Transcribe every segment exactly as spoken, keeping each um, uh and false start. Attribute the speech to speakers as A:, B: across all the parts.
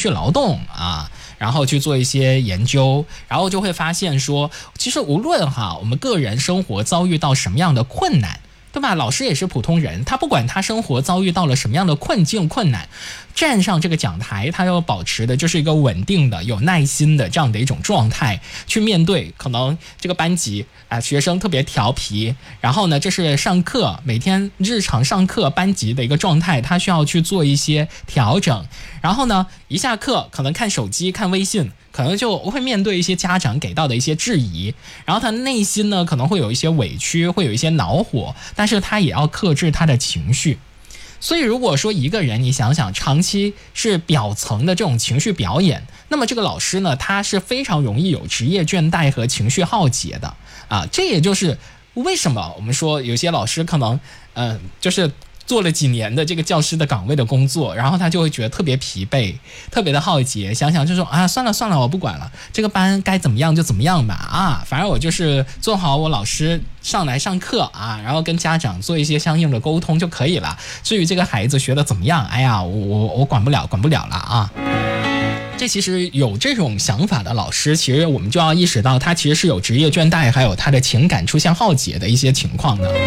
A: 去劳动啊，然后去做一些研究，然后就会发现说，其实无论哈我们个人生活遭遇到什么样的困难，对吧？老师也是普通人，他不管他生活遭遇到了什么样的困境困难，站上这个讲台，他要保持的就是一个稳定的、有耐心的这样的一种状态去面对可能这个班级啊、呃、学生特别调皮，然后呢，这是上课每天日常上课班级的一个状态，他需要去做一些调整，然后呢，一下课可能看手机、看微信。可能就会面对一些家长给到的一些质疑，然后他内心呢可能会有一些委屈，会有一些恼火，但是他也要克制他的情绪。所以如果说一个人你想想长期是表层的这种情绪表演，那么这个老师呢他是非常容易有职业倦怠和情绪耗竭的啊。这也就是为什么我们说有些老师可能呃就是做了几年的这个教师的岗位的工作，然后他就会觉得特别疲惫，特别的耗竭，想想就说啊，算了算了，我不管了，这个班该怎么样就怎么样吧啊，反正我就是做好我老师上来上课啊，然后跟家长做一些相应的沟通就可以了。至于这个孩子学的怎么样，哎呀，我我我管不了，管不了了啊。这其实有这种想法的老师，其实我们就要意识到，他其实是有职业倦怠，还有他的情感出现耗竭的一些情况的。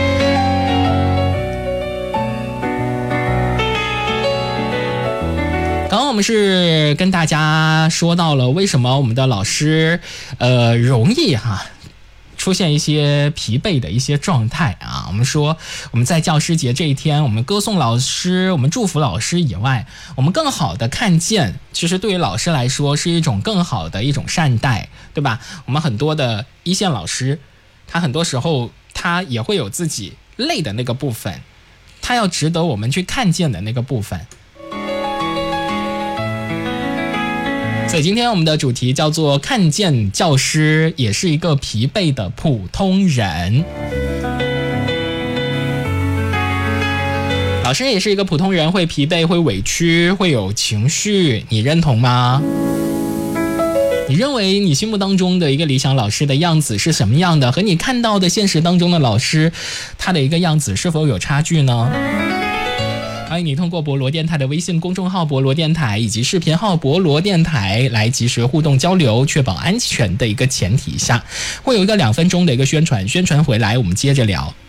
A: 刚刚我们是跟大家说到了为什么我们的老师呃容易哈出现一些疲惫的一些状态啊。我们说我们在教师节这一天，我们歌颂老师，我们祝福老师以外，我们更好的看见其实对于老师来说是一种更好的一种善待，对吧？我们很多的一线老师，他很多时候他也会有自己累的那个部分，他要值得我们去看见的那个部分。所以今天我们的主题叫做看见教师也是一个疲惫的普通人。老师也是一个普通人，会疲惫，会委屈，会有情绪，你认同吗？你认为你心目当中的一个理想老师的样子是什么样的？和你看到的现实当中的老师他的一个样子是否有差距呢？欢迎你通过博罗电台的微信公众号博罗电台以及视频号博罗电台来及时互动交流，确保安全的一个前提下，会有一个两分钟的一个宣传，宣传回来我们接着聊。